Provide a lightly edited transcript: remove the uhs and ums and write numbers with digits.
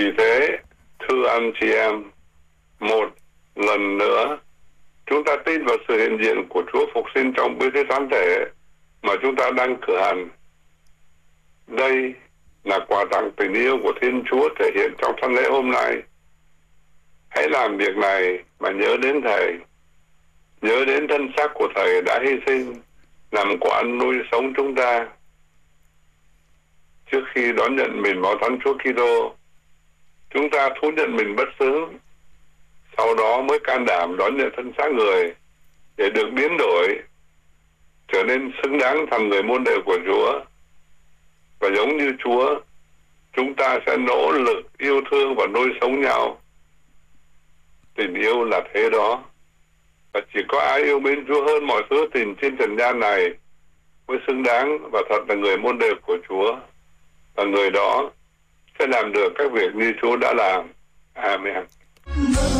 Vì thế, thưa anh chị em, một lần nữa, chúng ta tin vào sự hiện diện của Chúa Phục sinh trong bữa tiệc thánh thể mà chúng ta đang cử hành. Đây là quà tặng tình yêu của Thiên Chúa thể hiện trong thánh lễ hôm nay. Hãy làm việc này mà nhớ đến Thầy, nhớ đến thân xác của Thầy đã hy sinh, làm quả ăn nuôi sống chúng ta. Trước khi đón nhận mình vào thánh Chúa Kitô, chúng ta thú nhận mình bất xứng, sau đó mới can đảm đón nhận thân xác người để được biến đổi, trở nên xứng đáng thành người môn đệ của Chúa. Và giống như Chúa, chúng ta sẽ nỗ lực yêu thương và nuôi sống nhau. Tình yêu là thế đó. Và chỉ có ai yêu mến Chúa hơn mọi thứ tình trên trần gian này mới xứng đáng và thật là người môn đệ của Chúa. Và người đó sẽ làm được các việc như Chúa đã làm. Amen.